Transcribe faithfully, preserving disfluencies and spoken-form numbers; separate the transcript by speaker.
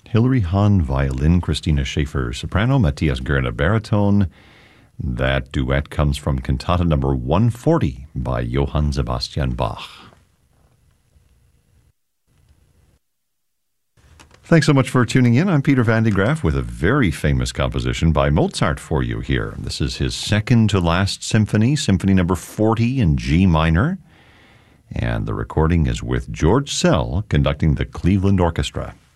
Speaker 1: Hilary Hahn, violin, Christina Schaefer, soprano, Matthias Gerner, baritone. That duet comes from Cantata number one forty by Johann Sebastian Bach. Thanks so much for tuning in. I'm Peter Van de Graaff with a very famous composition by Mozart for you here. This is his second to last symphony, Symphony number forty in G minor. And the recording is with George Szell conducting the Cleveland Orchestra.